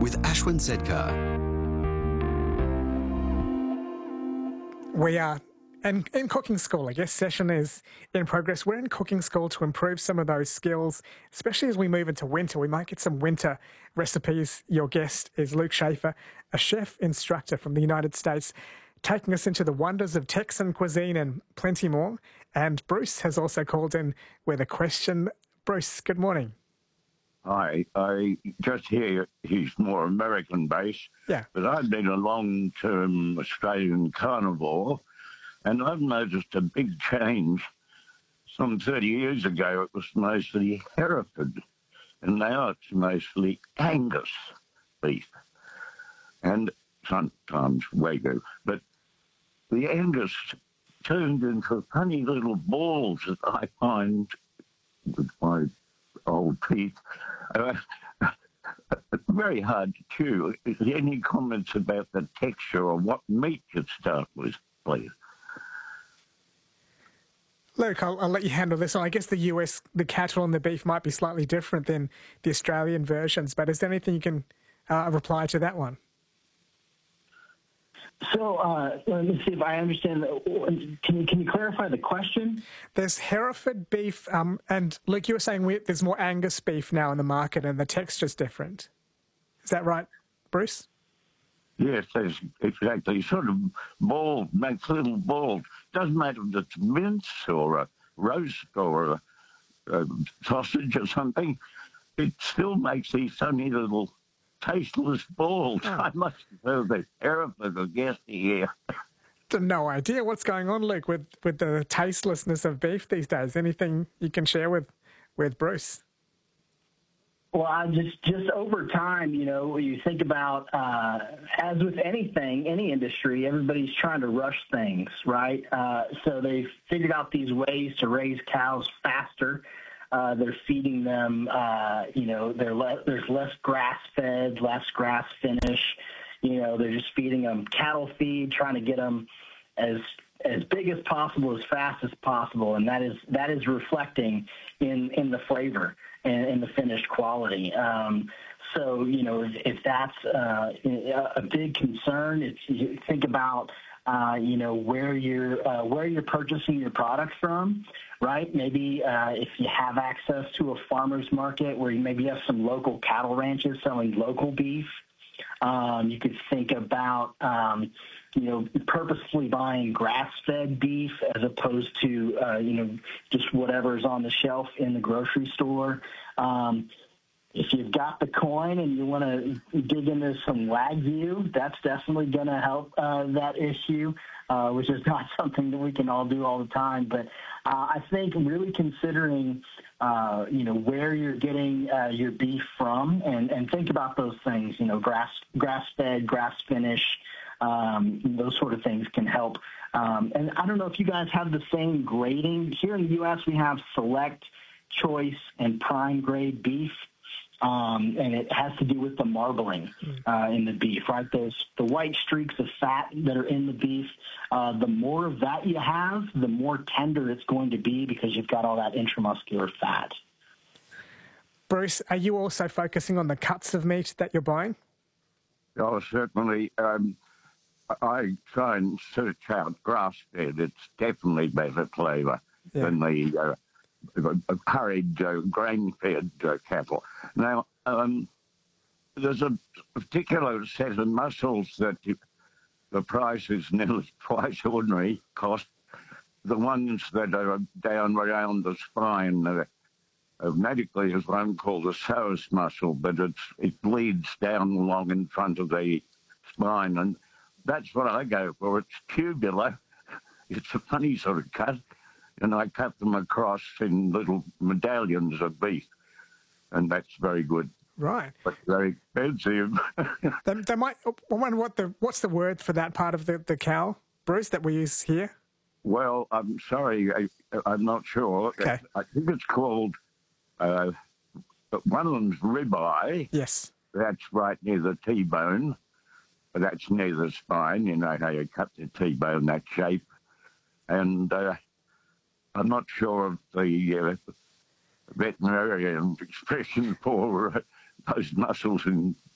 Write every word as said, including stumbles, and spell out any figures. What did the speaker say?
with Ashwin Sedkar. We are in, in cooking school. I guess session is in progress. We're in cooking school to improve some of those skills, especially as we move into winter. We might get some winter recipes. Your guest is Luke Schaefer, a chef instructor from the United States, taking us into the wonders of Texan cuisine and plenty more. And Bruce has also called in with a question. Bruce, good morning. Hi, I just hear he's more American-based, Yeah. but I've been a long-term Australian carnivore, and I've noticed a big change. Some thirty years ago, it was mostly Hereford, and now it's mostly Angus beef, and sometimes Wagyu. But the Angus turned into funny little balls that I find with my old teeth, uh, very hard to chew. Is there any comments about the texture or what meat you start with, please? Luke, I'll, I'll let you handle this one. I guess the U S, the cattle and the beef might be slightly different than the Australian versions, but is there anything you can uh, reply to that one? So uh, let me see if I understand. Can you, can you clarify the question? There's Hereford beef, um, and Luke, you were saying we, there's more Angus beef now in the market and the texture's different. Is that right, Bruce? Yes, that's exactly. Sort of ball, makes little balls. Doesn't matter if it's mince or a roast or a, a sausage or something. It still makes these funny little tasteless balls. Oh. I must have the Hereford, I guess, here. No idea what's going on, Luke, with, with the tastelessness of beef these days. Anything you can share with, with Bruce? Well, I just just over time, you know, you think about, uh, as with anything, any industry, everybody's trying to rush things, right? Uh, so they've figured out these ways to raise cows faster. Uh, they're feeding them, uh, you know, they're le- there's less grass-fed, less grass-finish. You know, they're just feeding them cattle feed, trying to get them as as big as possible, as fast as possible, and that is that is reflecting in, in the flavor and in the finished quality. Um, so, you know, if, if that's uh, a big concern, if you think about Uh, you know, where you're uh, where you're purchasing your product from, right? Maybe uh, if you have access to a farmer's market where you maybe have some local cattle ranches selling local beef, um, you could think about, um, you know, purposefully buying grass-fed beef as opposed to, uh, you know, just whatever's on the shelf in the grocery store. Um, If you've got the coin and you want to dig into some Wagyu, that's definitely going to help uh, that issue, uh, which is not something that we can all do all the time. But uh, I think really considering, uh, you know, where you're getting uh, your beef from, and, and think about those things, you know, grass, grass-fed, grass-finish, um, those sort of things can help. Um, and I don't know if you guys have the same grading. Here in the U S, we have select, choice, and prime grade beef. Um, and it has to do with the marbling uh, in the beef, right? Those the white streaks of fat that are in the beef. Uh, the more of that you have, the more tender it's going to be because you've got all that intramuscular fat. Bruce, are you also focusing on the cuts of meat that you're buying? Oh, certainly. Um, I try and search out grass-fed. It's definitely better flavour Yeah. than the uh, hurried uh, grain-fed uh, cattle. Now, um, there's a particular set of muscles that you, the price is nearly twice ordinary cost. The ones that are down around the spine, uh, uh, medically is one called the psoas muscle, but it's, it bleeds down along in front of the spine, and that's what I go for. It's tubular. It's a funny sort of cut. And I cut them across in little medallions of beef, and that's very good. Right. But very expensive. they, they might. I wonder what the what's the word for that part of the, the cow, Bruce, that we use here? Well, I'm sorry, I, I'm not sure. Okay. I think it's called. Uh, one of them's ribeye. Yes. That's right near the T-bone. That's near the spine. You know how you cut the T-bone that shape, and. Uh, I'm not sure of the uh, veterinarian expression for uh, those muscles in